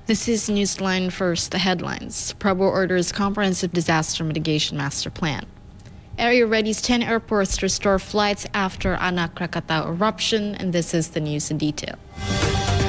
This is Newsline First, the headlines. Prabowo orders comprehensive disaster mitigation master plan. Area readies 10 airports to restore flights after Anak Krakatau eruption, and this is the news in detail.